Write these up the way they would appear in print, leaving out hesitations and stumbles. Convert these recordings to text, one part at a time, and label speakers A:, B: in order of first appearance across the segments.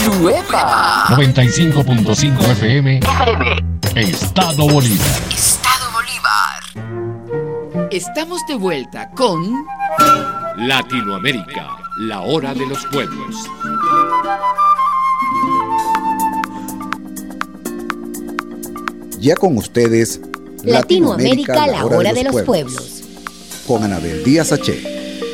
A: ¡Uepa!
B: 95.5 FM. Estado Bolívar.
A: Estado Bolívar. Estamos de vuelta con
C: Latinoamérica, la hora de los pueblos.
D: Ya con ustedes,
E: Latinoamérica, la hora de los pueblos.
D: Con Anabel Díaz H.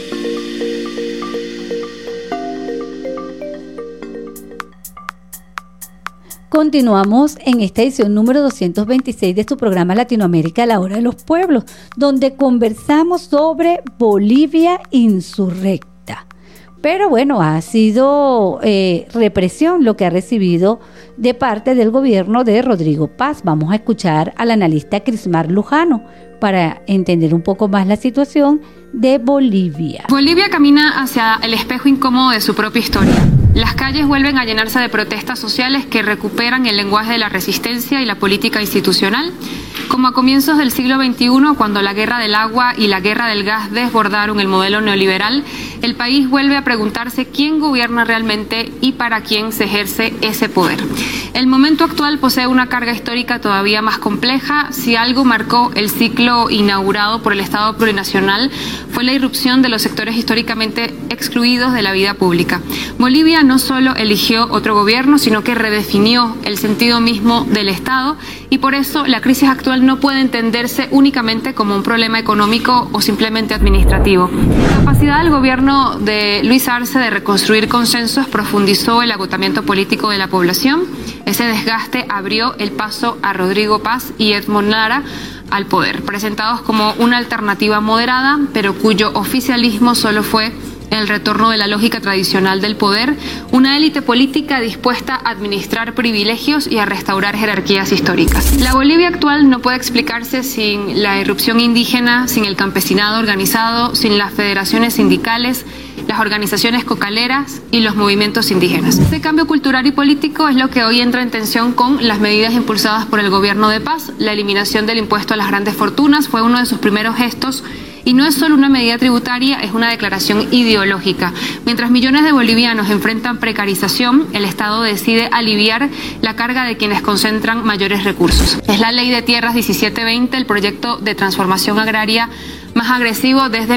E: Continuamos en esta edición número 226 de su programa Latinoamérica, la hora de los pueblos, donde conversamos sobre Bolivia insurrecta. Pero bueno, ha sido represión lo que ha recibido de parte del gobierno de Rodrigo Paz. Vamos a escuchar al analista Crismar Lujano para entender un poco más la situación de Bolivia.
F: Bolivia camina hacia el espejo incómodo de su propia historia. Las calles vuelven a llenarse de protestas sociales que recuperan el lenguaje de la resistencia y la política institucional, como a comienzos del siglo XXI, cuando la guerra del agua y la guerra del gas desbordaron el modelo neoliberal. El país vuelve a preguntarse quién gobierna realmente y para quién se ejerce ese poder. El momento actual posee una carga histórica todavía más compleja. Si algo marcó el ciclo inaugurado por el Estado plurinacional fue la irrupción de los sectores históricamente excluidos de la vida pública. Bolivia no solo eligió otro gobierno, sino que redefinió el sentido mismo del Estado, y por eso la crisis actual no puede entenderse únicamente como un problema económico o simplemente administrativo. La capacidad del gobierno de Luis Arce de reconstruir consensos profundizó el agotamiento político de la población. Ese desgaste abrió el paso a Rodrigo Paz y Edmond Lara al poder, presentados como una alternativa moderada, pero cuyo oficialismo solo fue el retorno de la lógica tradicional del poder, una élite política dispuesta a administrar privilegios y a restaurar jerarquías históricas. La Bolivia actual no puede explicarse sin la irrupción indígena, sin el campesinado organizado, sin las federaciones sindicales, las organizaciones cocaleras y los movimientos indígenas. Este cambio cultural y político es lo que hoy entra en tensión con las medidas impulsadas por el gobierno de Paz. La eliminación del impuesto a las grandes fortunas fue uno de sus primeros gestos, y no es solo una medida tributaria, es una declaración ideológica. Mientras millones de bolivianos enfrentan precarización, el Estado decide aliviar la carga de quienes concentran mayores recursos. Es la Ley de Tierras 1720, el proyecto de transformación agraria más agresivo desde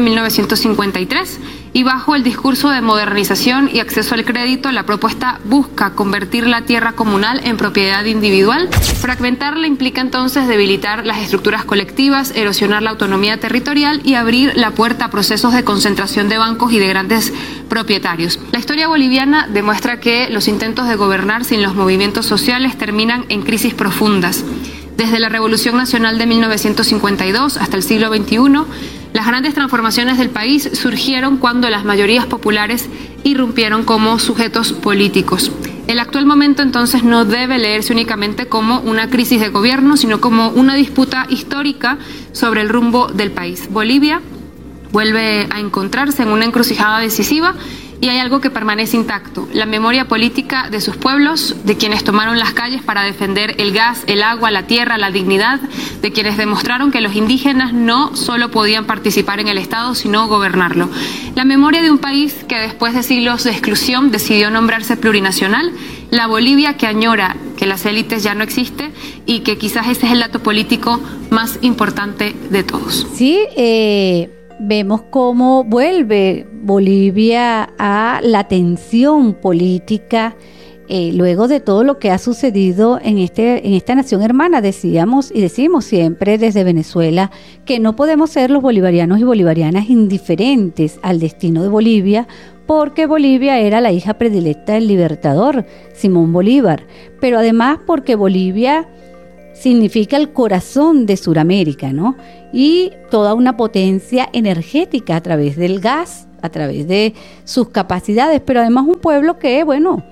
F: 1953, y bajo el discurso de modernización y acceso al crédito, la propuesta busca convertir la tierra comunal en propiedad individual. Fragmentarla implica entonces debilitar las estructuras colectivas, erosionar la autonomía territorial y abrir la puerta a procesos de concentración de bancos y de grandes propietarios. La historia boliviana demuestra que los intentos de gobernar sin los movimientos sociales terminan en crisis profundas. Desde la Revolución Nacional de 1952 hasta el siglo XXI, las grandes transformaciones del país surgieron cuando las mayorías populares irrumpieron como sujetos políticos. El actual momento entonces no debe leerse únicamente como una crisis de gobierno, sino como una disputa histórica sobre el rumbo del país. Bolivia vuelve a encontrarse en una encrucijada decisiva, y hay algo que permanece intacto: la memoria política de sus pueblos, de quienes tomaron las calles para defender el gas, el agua, la tierra, la dignidad, de quienes demostraron que los indígenas no solo podían participar en el Estado, sino gobernarlo. La memoria de un país que después de siglos de exclusión decidió nombrarse plurinacional, la Bolivia que añora que las élites ya no existen, y que quizás ese es el dato político más importante de todos.
E: Sí, vemos cómo vuelve Bolivia a la tensión política luego de todo lo que ha sucedido en esta nación hermana. Decíamos y decimos siempre desde Venezuela que no podemos ser los bolivarianos y bolivarianas indiferentes al destino de Bolivia, porque Bolivia era la hija predilecta del libertador Simón Bolívar, pero además porque Bolivia significa el corazón de Sudamérica, ¿no? Y toda una potencia energética a través del gas, a través de sus capacidades, pero además un pueblo que, bueno,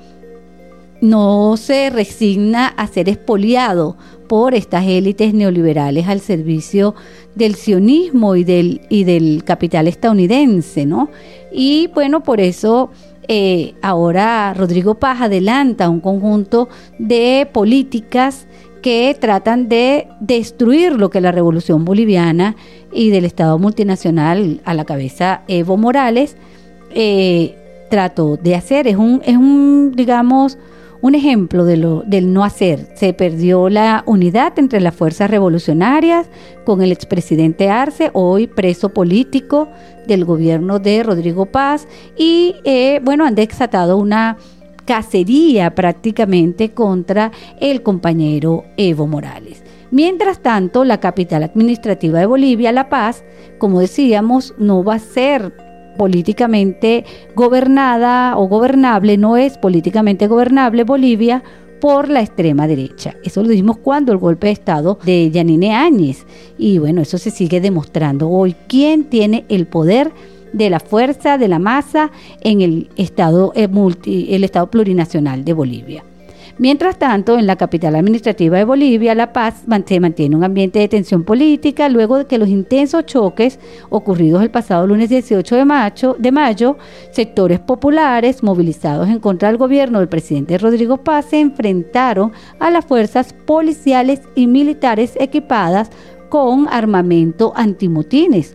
E: no se resigna a ser expoliado por estas élites neoliberales al servicio del sionismo y del capital estadounidense, ¿no? Y bueno, por eso ahora Rodrigo Paz adelanta un conjunto de políticas que tratan de destruir lo que la Revolución Boliviana y del Estado multinacional a la cabeza Evo Morales trató de hacer. Es digamos, un ejemplo del no hacer. Se perdió la unidad entre las fuerzas revolucionarias con el expresidente Arce, hoy preso político del gobierno de Rodrigo Paz, y han desatado una cacería prácticamente contra el compañero Evo Morales. Mientras tanto, la capital administrativa de Bolivia, La Paz, como decíamos, no va a ser políticamente gobernada o gobernable, no es políticamente gobernable Bolivia por la extrema derecha. Eso lo dijimos cuando el golpe de Estado de Yanine Áñez. Y bueno, eso se sigue demostrando hoy. ¿Quién tiene el poder de la fuerza, de la masa en el Estado plurinacional de Bolivia? Mientras tanto, en la capital administrativa de Bolivia, La Paz, se mantiene un ambiente de tensión política luego de que los intensos choques ocurridos el pasado lunes 18 de mayo, sectores populares movilizados en contra del gobierno del presidente Rodrigo Paz se enfrentaron a las fuerzas policiales y militares equipadas con armamento antimotines.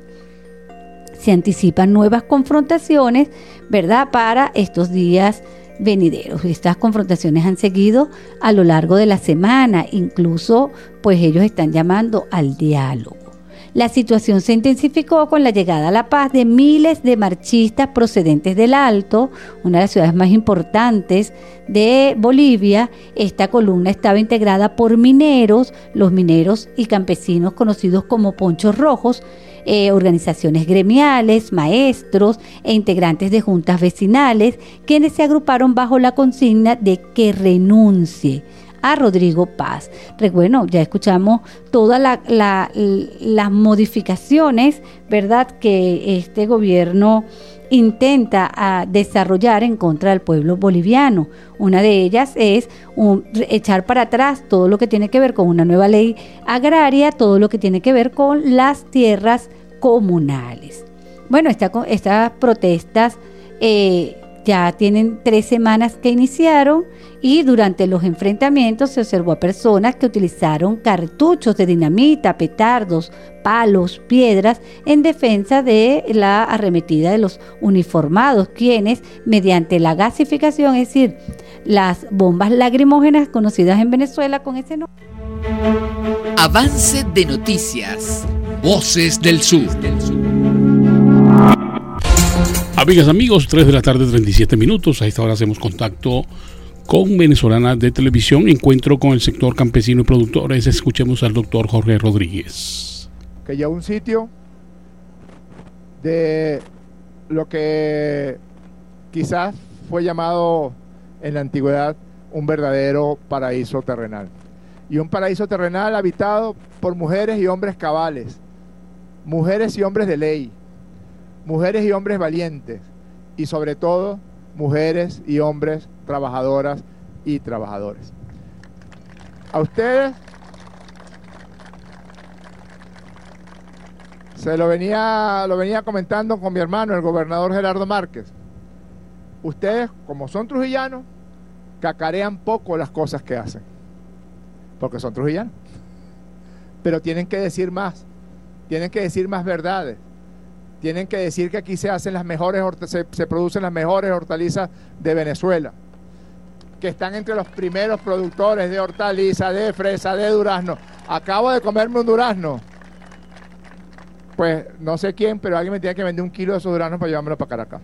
E: Se anticipan nuevas confrontaciones, ¿verdad?, para estos días venideros. Estas confrontaciones han seguido a lo largo de la semana, incluso pues ellos están llamando al diálogo. La situación se intensificó con la llegada a La Paz de miles de marchistas procedentes del Alto, una de las ciudades más importantes de Bolivia. Esta columna estaba integrada por mineros, los mineros y campesinos conocidos como Ponchos Rojos, organizaciones gremiales, maestros e integrantes de juntas vecinales, quienes se agruparon bajo la consigna de que renuncie a Rodrigo Paz. Bueno, ya escuchamos todas las modificaciones, ¿verdad?, que este gobierno intenta desarrollar en contra del pueblo boliviano. Una de ellas es echar para atrás todo lo que tiene que ver con una nueva ley agraria, todo lo que tiene que ver con las tierras comunales. Bueno, estas protestas ya tienen 3 semanas que iniciaron, y durante los enfrentamientos se observó a personas que utilizaron cartuchos de dinamita, petardos, palos, piedras en defensa de la arremetida de los uniformados, quienes mediante la gasificación, es decir, las bombas lacrimógenas conocidas en Venezuela con ese nombre.
A: Avance de noticias.
C: Voces del Sur.
G: Amigas, amigos, 3 de la tarde, 37 minutos. A esta hora hacemos contacto con Venezolana de Televisión. Encuentro con el sector campesino y productores. Escuchemos al doctor Jorge Rodríguez.
H: Que ya un sitio de lo que quizás fue llamado en la antigüedad un verdadero paraíso terrenal. Y un paraíso terrenal habitado por mujeres y hombres cabales, mujeres y hombres de ley, mujeres y hombres valientes, y sobre todo mujeres y hombres trabajadoras y trabajadores. A ustedes se lo venía comentando con mi hermano, el gobernador Gerardo Márquez. Ustedes, como son trujillanos, cacarean poco las cosas que hacen, porque son trujillanos. Pero tienen que decir más, tienen que decir más verdades. Tienen que decir que aquí se hacen se producen las mejores hortalizas de Venezuela, que están entre los primeros productores de hortaliza, de fresa, de durazno. Acabo de comerme un durazno. Pues no sé quién, pero alguien me tiene que vender 1 kilo de esos duraznos para llevármelo para Caracas.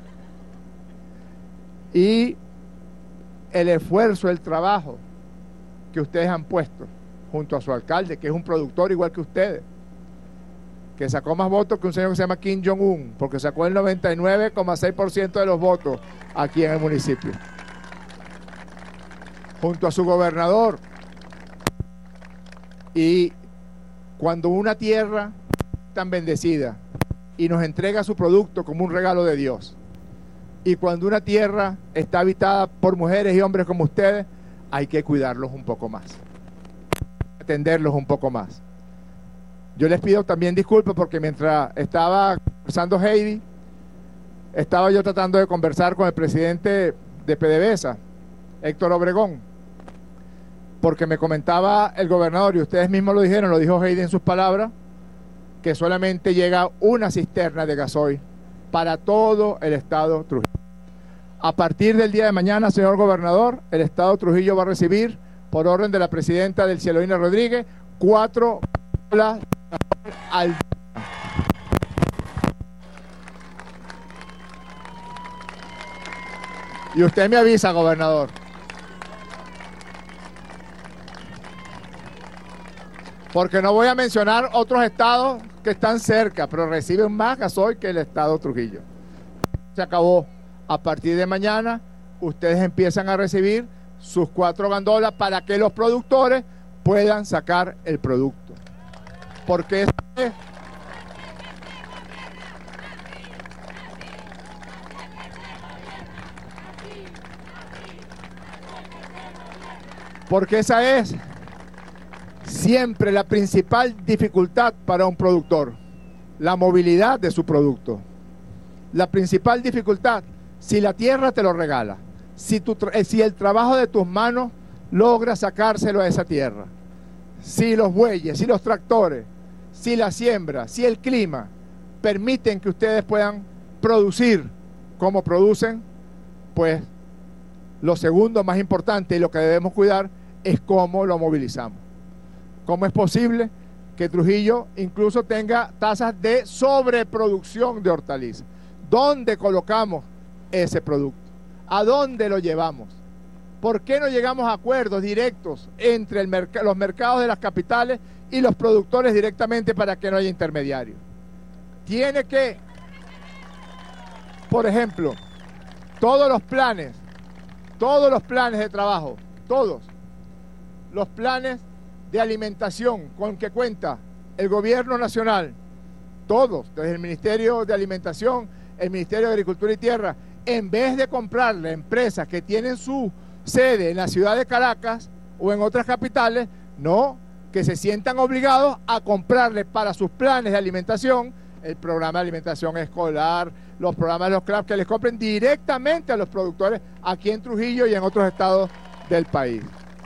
H: Y el esfuerzo, el trabajo que ustedes han puesto junto a su alcalde, que es un productor igual que ustedes, que sacó más votos que un señor que se llama Kim Jong-un, porque sacó el 99,6% de los votos aquí en el municipio. Junto a su gobernador. Y cuando una tierra tan bendecida y nos entrega su producto como un regalo de Dios, y cuando una tierra está habitada por mujeres y hombres como ustedes, hay que cuidarlos un poco más, atenderlos un poco más. Yo les pido también disculpas porque mientras estaba conversando Heidi, estaba yo tratando de conversar con el presidente de PDVSA, Héctor Obregón, porque me comentaba el gobernador, y ustedes mismos lo dijeron, lo dijo Heidi en sus palabras, que solamente llega una cisterna de gasoil para todo el estado Trujillo. A partir del día de mañana, señor gobernador, el estado de Trujillo va a recibir, por orden de la presidenta del Cielorina Rodríguez, 4 gandolas al día. Y usted me avisa, gobernador. Porque no voy a mencionar otros estados que están cerca, pero reciben más gasoil que el estado de Trujillo. Se acabó. A partir de mañana, ustedes empiezan a recibir sus 4 gandolas para que los productores puedan sacar el producto. Porque esa es siempre la principal dificultad para un productor, la movilidad de su producto. La principal dificultad, si la tierra te lo regala, si el trabajo de tus manos logra sacárselo a esa tierra, si los bueyes, si los tractores, si la siembra, si el clima permiten que ustedes puedan producir como producen, pues lo segundo más importante y lo que debemos cuidar es cómo lo movilizamos. ¿Cómo es posible que Trujillo incluso tenga tasas de sobreproducción de hortalizas? ¿Dónde colocamos ese producto? ¿A dónde lo llevamos? ¿Por qué no llegamos a acuerdos directos entre los mercados de las capitales y los productores directamente para que no haya intermediarios? Tiene que, por ejemplo, todos los planes de trabajo, todos los planes de alimentación con que cuenta el gobierno nacional, todos, desde el Ministerio de Alimentación, el Ministerio de Agricultura y Tierra, en vez de comprarle a empresas que tienen su sede en la ciudad de Caracas o en otras capitales, no, que se sientan obligados a comprarle para sus planes de alimentación, el programa de alimentación escolar, los programas de los CRAP, que les compren directamente a los productores aquí en Trujillo y en otros estados del país.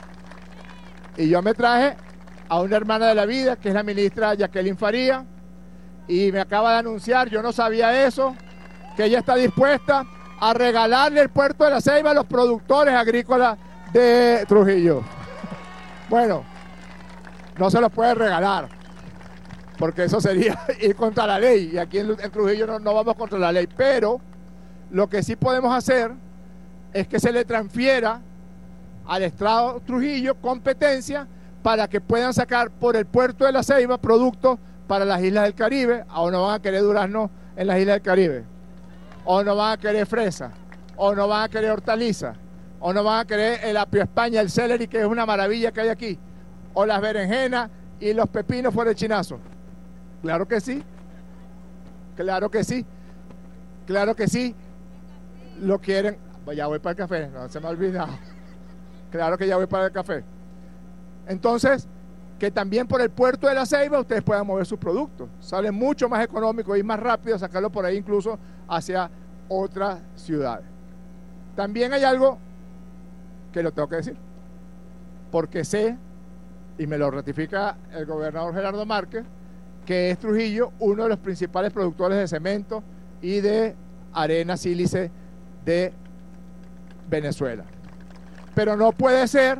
H: Y yo me traje a una hermana de la vida, que es la ministra Jacqueline Faría, y me acaba de anunciar, yo no sabía eso, que ella está dispuesta a regalarle el puerto de La Ceiba a los productores agrícolas de Trujillo. Bueno, no se los puede regalar, porque eso sería ir contra la ley, y aquí en Trujillo no vamos contra la ley, pero lo que sí podemos hacer es que se le transfiera al Estado Trujillo competencia para que puedan sacar por el puerto de La Ceiba productos para las islas del Caribe, o no van a querer durazno en las islas del Caribe, o no van a querer fresa, o no van a querer hortaliza, o no van a querer el apio España, el celery, que es una maravilla que hay aquí, o las berenjenas y los pepinos por el chinazo. Claro que sí, claro que sí, claro que sí, lo quieren. Ya voy para el café, no se me ha olvidado. Claro que ya voy para el café. Entonces, que también por el puerto de La Ceiba ustedes puedan mover sus productos. Sale mucho más económico y más rápido sacarlo por ahí incluso hacia otras ciudades. También hay algo que lo tengo que decir, porque sé, y me lo ratifica el gobernador Gerardo Márquez, que es Trujillo uno de los principales productores de cemento y de arena sílice de Venezuela. Pero no puede ser,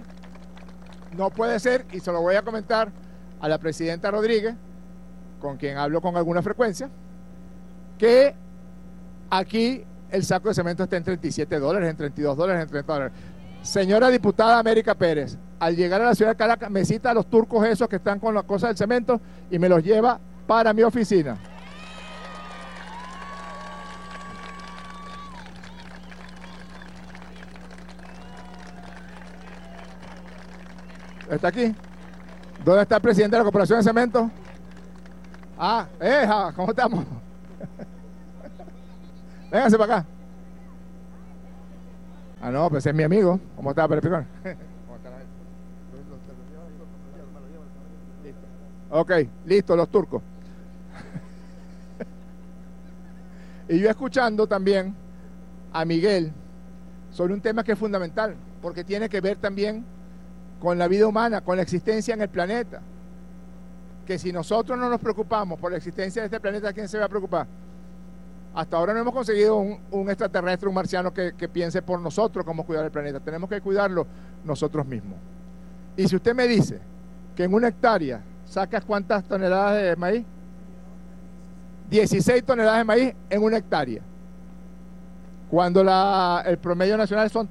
H: y se lo voy a comentar a la presidenta Rodríguez, con quien hablo con alguna frecuencia, que aquí el saco de cemento está en $37, en $32, en $30. Señora diputada América Pérez, al llegar a la ciudad de Caracas me cita a los turcos esos que están con las cosas del cemento y me los lleva para mi oficina. ¿Está aquí? ¿Dónde está el presidente de la Corporación de Cemento? Ah, ¿cómo estamos? Vénganse para acá. Ah, no, pues es mi amigo. ¿Cómo está, Pérez Picón? Ok, listo, los turcos. Y yo escuchando también a Miguel sobre un tema que es fundamental, porque tiene que ver también con la vida humana, con la existencia en el planeta. Que si nosotros no nos preocupamos por la existencia de este planeta, ¿quién se va a preocupar? Hasta ahora no hemos conseguido un extraterrestre, un marciano que piense por nosotros cómo cuidar el planeta. Tenemos que cuidarlo nosotros mismos. Y si usted me dice que en una hectárea sacas ¿cuántas toneladas de maíz? 16 toneladas de maíz en una hectárea. Cuando el promedio nacional son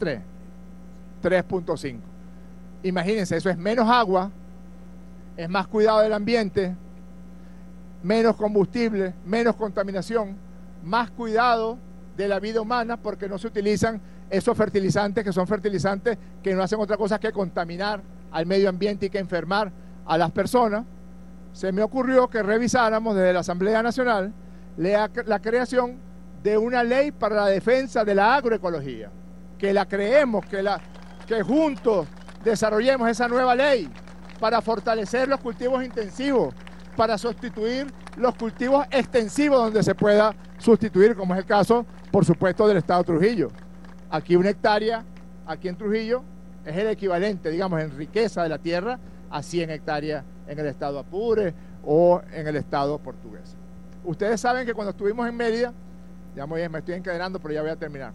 H: 3.5. Imagínense, eso es menos agua, es más cuidado del ambiente, menos combustible, menos contaminación, más cuidado de la vida humana, porque no se utilizan esos fertilizantes que son fertilizantes que no hacen otra cosa que contaminar al medio ambiente y que enfermar a las personas. Se me ocurrió que revisáramos desde la Asamblea Nacional la creación de una ley para la defensa de la agroecología, que la creemos, que juntos desarrollemos esa nueva ley para fortalecer los cultivos intensivos, para sustituir los cultivos extensivos donde se pueda sustituir, como es el caso, por supuesto, del estado de Trujillo. Aquí una hectárea, aquí en Trujillo, es el equivalente, digamos, en riqueza de la tierra a 100 hectáreas en el estado Apure o en el estado Portugués. Ustedes saben que cuando estuvimos en Mérida, ya me estoy encadenando, pero ya voy a terminar,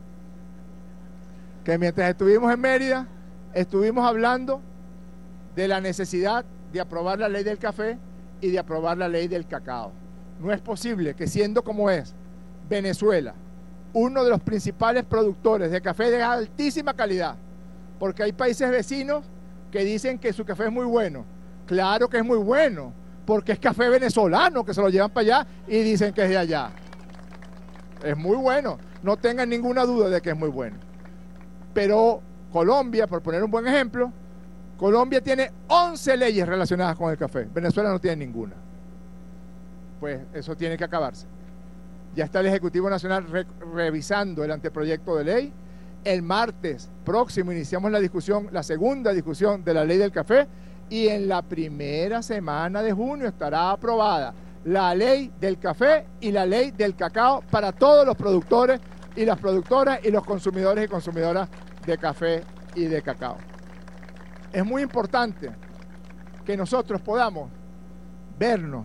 H: que mientras estuvimos en Mérida, estuvimos hablando de la necesidad de aprobar la ley del café y de aprobar la ley del cacao. No es posible que, siendo como es Venezuela, uno de los principales productores de café de altísima calidad, porque hay países vecinos que dicen que su café es muy bueno. Claro que es muy bueno, porque es café venezolano, que se lo llevan para allá y dicen que es de allá. Es muy bueno, no tengan ninguna duda de que es muy bueno. Pero Colombia, por poner un buen ejemplo, Colombia tiene 11 leyes relacionadas con el café. Venezuela no tiene ninguna. Pues eso tiene que acabarse. Ya está el Ejecutivo Nacional revisando el anteproyecto de ley. El martes próximo iniciamos la segunda discusión de la ley del café, y en la primera semana de junio estará aprobada la ley del café y la ley del cacao para todos los productores y las productoras y los consumidores y consumidoras de café y de cacao. Es muy importante que nosotros podamos vernos,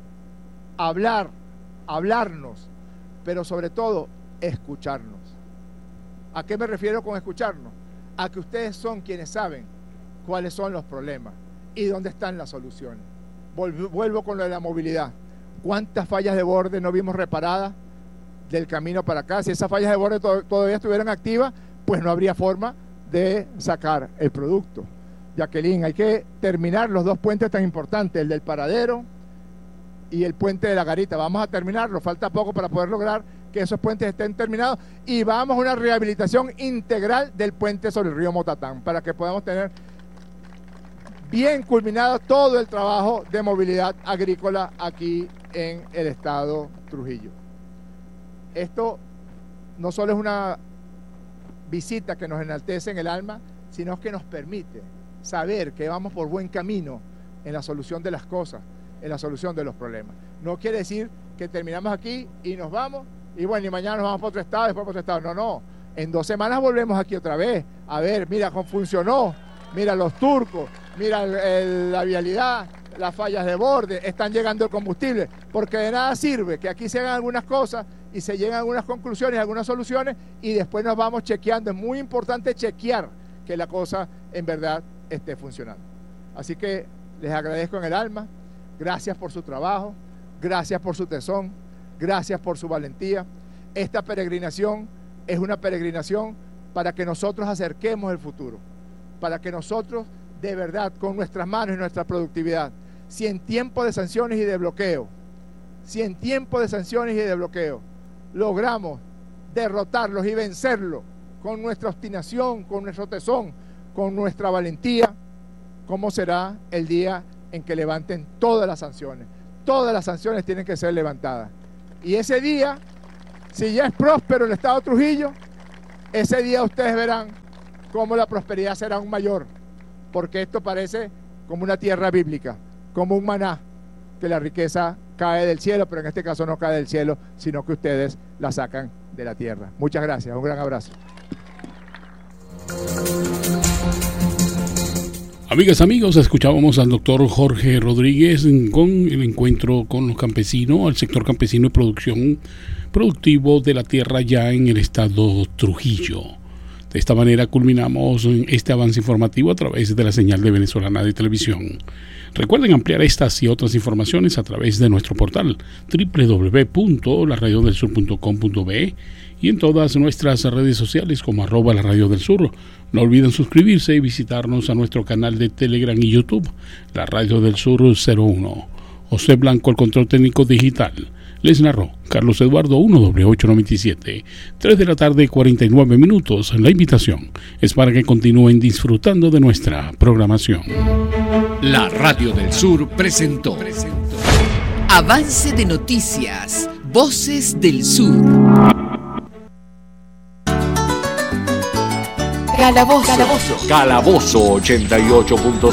H: hablarnos, pero sobre todo escucharnos. ¿A qué me refiero con escucharnos? A que ustedes son quienes saben cuáles son los problemas y dónde están las soluciones. Vuelvo con lo de la movilidad. ¿Cuántas fallas de borde no vimos reparadas del camino para acá? Si esas fallas de borde todavía estuvieran activas, pues no habría forma de sacar el producto. Jacqueline, hay que terminar los dos puentes tan importantes, el del Paradero y el puente de la Garita. Vamos a terminarlo, falta poco para poder lograr que esos puentes estén terminados, y vamos a una rehabilitación integral del puente sobre el río Motatán para que podamos tener bien culminado todo el trabajo de movilidad agrícola aquí en el estado Trujillo. Esto no solo es una visita que nos enaltece en el alma, sino que nos permite saber que vamos por buen camino en la solución de las cosas, en la solución de los problemas. No quiere decir que terminamos aquí y nos vamos, y bueno, y mañana nos vamos para otro estado, después para otro estado. No, en 2 semanas volvemos aquí otra vez, a ver, mira cómo funcionó, mira los turcos, mira la vialidad, las fallas de borde, están llegando el combustible, porque de nada sirve que aquí se hagan algunas cosas y se lleguen a algunas conclusiones, algunas soluciones, y después nos vamos chequeando. Es muy importante chequear que la cosa en verdad esté funcionando. Así que les agradezco en el alma, gracias por su trabajo, gracias por su tesón, gracias por su valentía. Esta peregrinación es una peregrinación para que nosotros acerquemos el futuro, para que nosotros de verdad con nuestras manos y nuestra productividad, si en tiempo de sanciones y de bloqueo, logramos derrotarlos y vencerlos con nuestra obstinación, con nuestro tesón, con nuestra valentía, ¿cómo será el día en que levanten todas las sanciones? Todas las sanciones tienen que ser levantadas. Y ese día, si ya es próspero el estado de Trujillo, ese día ustedes verán cómo la prosperidad será aún mayor, porque esto parece como una tierra bíblica, como un maná, que la riqueza cae del cielo, pero en este caso no cae del cielo, sino que ustedes la sacan de la tierra. Muchas gracias, un gran abrazo.
G: Amigas, amigos, escuchábamos al doctor Jorge Rodríguez con el encuentro con los campesinos, al sector campesino de producción productivo de la tierra ya en el estado Trujillo. De esta manera culminamos este avance informativo a través de la señal de Venezolana de Televisión. Recuerden ampliar estas y otras informaciones a través de nuestro portal www.laradiodelsur.com.be y en todas nuestras redes sociales como @La Radio del Sur. No olviden suscribirse y visitarnos a nuestro canal de Telegram y YouTube, La Radio del Sur 01. José Blanco, el control técnico digital. Les narró Carlos Eduardo 1W897. 3 de la tarde, 49 minutos. La invitación es para que continúen disfrutando de nuestra programación.
C: La Radio del Sur presentó
A: Avance de noticias, Voces del Sur.
C: Calabozo 88.5.